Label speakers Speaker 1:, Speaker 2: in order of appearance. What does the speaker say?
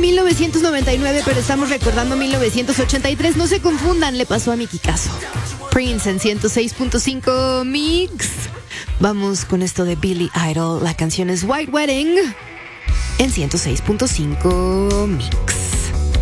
Speaker 1: 1999, pero estamos recordando 1983. No se confundan, le pasó a Miki Caso. Prince en 106.5 Mix. Vamos con esto de Billy Idol. La canción es White Wedding en 106.5 Mix.